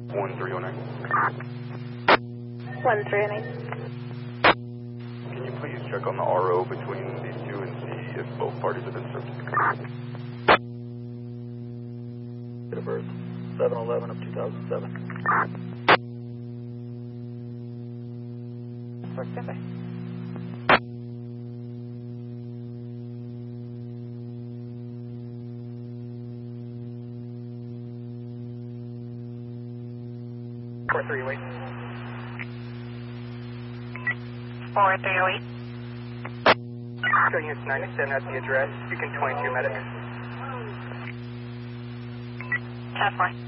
1309. 1309. Can you please check on the RO between these two and see if both parties have been served? Date of birth, 7/11 of 2007. Stand by. Four 308. 4308. Show units 97 at the address. Beacon 22 medic. 10-4.